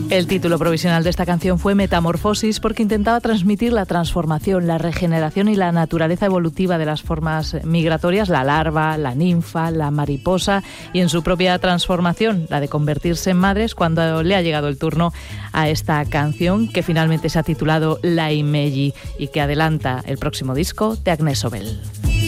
El título provisional de esta canción fue Metamorfosis, porque intentaba transmitir la transformación, la regeneración y la naturaleza evolutiva de las formas migratorias, la larva, la ninfa, la mariposa, y en su propia transformación, la de convertirse en madres, cuando le ha llegado el turno a esta canción que finalmente se ha titulado La Imeji y que adelanta el próximo disco de Agnès Obel.